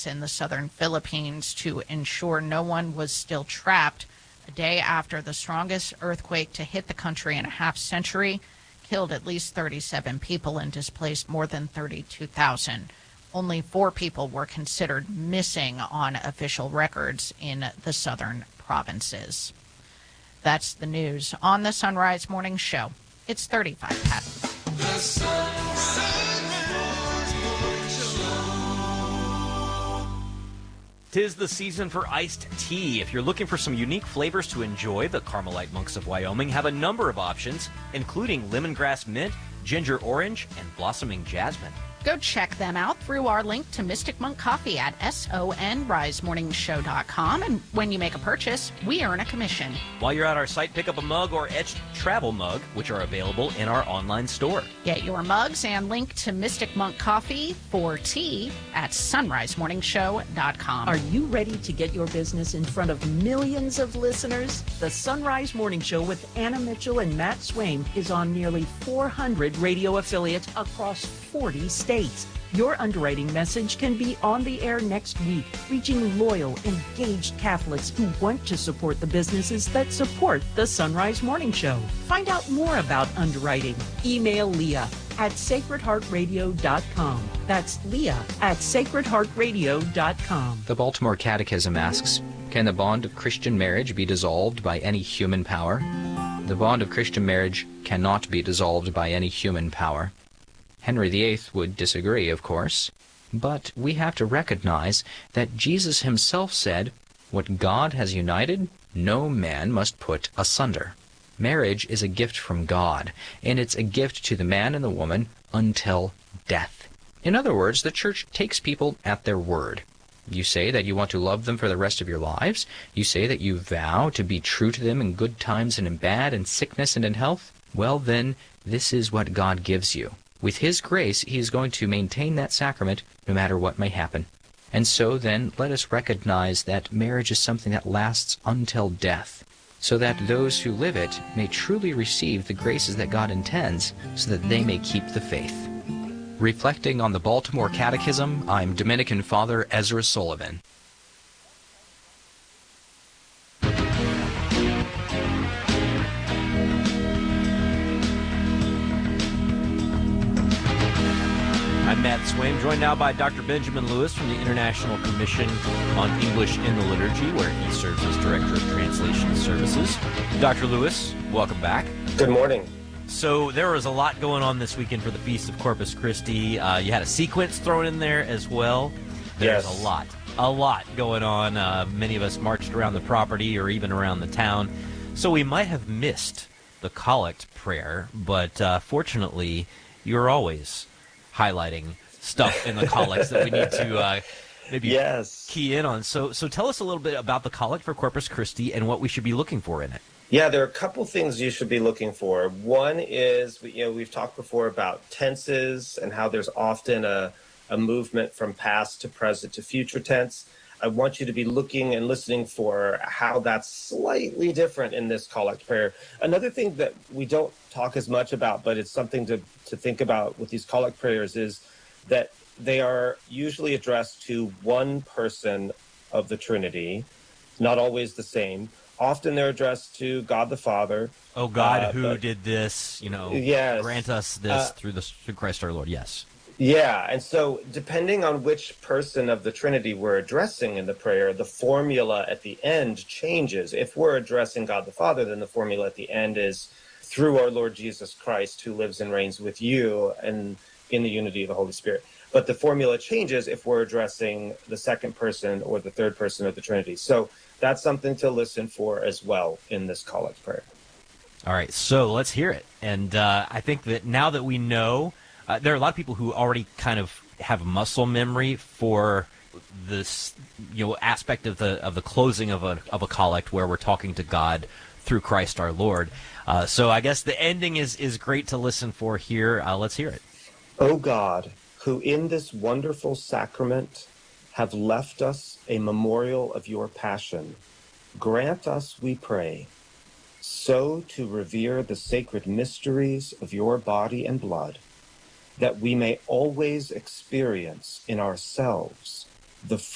province in the southern Philippines to ensure no one was still trapped a day after the strongest earthquake to hit the country in a half century killed at least 37 people and displaced more than 32,000. Only 4 people were considered missing on official records in the southern provinces. That's the news on the Sunrise Morning Show. It's 35 past. The Sunrise Morning Show. 'Tis the season for iced tea. If you're looking for some unique flavors to enjoy, the Carmelite Monks of Wyoming have a number of options, including lemongrass mint, ginger orange, and blossoming jasmine. Go check them out through our link to Mystic Monk Coffee at sonrisemorningshow.com. And when you make a purchase, we earn a commission. While you're at our site, pick up a mug or etched travel mug, which are available in our online store. Get your mugs and link to Mystic Monk Coffee for tea at sonrisemorningshow.com. Are you ready to get your business in front of millions of listeners? The Sunrise Morning Show with Anna Mitchell and Matt Swaim is on nearly 400 radio affiliates across 40 states. Your underwriting message can be on the air next week, reaching loyal, engaged Catholics who want to support the businesses that support the Sunrise Morning Show. Find out more about underwriting. Email Leah at sacredheartradio.com. That's Leah at sacredheartradio.com. The Baltimore Catechism asks, can the bond of Christian marriage be dissolved by any human power? The bond of Christian marriage cannot be dissolved by any human power. Henry VIII would disagree, of course, but we have to recognize that Jesus himself said, what God has united, no man must put asunder. Marriage is a gift from God, and it's a gift to the man and the woman until death. In other words, the Church takes people at their word. You say that you want to love them for the rest of your lives. You say that you vow to be true to them in good times and in bad, in sickness and in health. Well, then, this is what God gives you. With His grace, He is going to maintain that sacrament no matter what may happen. And so then, let us recognize that marriage is something that lasts until death, so that those who live it may truly receive the graces that God intends, so that they may keep the faith. Reflecting on the Baltimore Catechism, I'm Dominican Father Ezra Sullivan. I'm Matt Swaim, joined now by Dr. Benjamin Lewis from the International Commission on English in the Liturgy, where he serves as Director of Translation Services. Dr. Lewis, welcome back. Good morning. So there was a lot going on this weekend for the Feast of Corpus Christi. You had a sequence thrown in there as well. There's yes. a lot going on. Many of us marched around the property or even around the town. So we might have missed the collect prayer, but fortunately, you're always highlighting stuff in the collects that we need to maybe key in on. So tell us a little bit about the collect for Corpus Christi and what we should be looking for in it. Yeah, there are a couple things you should be looking for. One is, we've talked before about tenses and how there's often a movement from past to present to future tense. I want you to be looking and listening for how that's slightly different in this collect prayer. Another thing that we don't talk as much about, but it's something to think about with these collect prayers, is that they are usually addressed to one person of the Trinity, not always the same. Often they're addressed to God the Father. Oh, God, who did this, yes. grant us this through Christ our Lord, yes. Yeah, and so depending on which person of the Trinity we're addressing in the prayer, the formula at the end changes. If we're addressing God the Father, then the formula at the end is through our Lord Jesus Christ, who lives and reigns with you and in the unity of the Holy Spirit. But the formula changes if we're addressing the second person or the third person of the Trinity. So that's something to listen for as well in this collect prayer. All right, so let's hear it. And I think that now that we know, there are a lot of people who already kind of have muscle memory for this, aspect of the closing of a collect where we're talking to God through Christ our Lord. So I guess the ending is great to listen for here. Let's hear it. O God, who in this wonderful sacrament have left us a memorial of your passion, grant us, we pray, so to revere the sacred mysteries of your body and blood, that we may always experience in ourselves the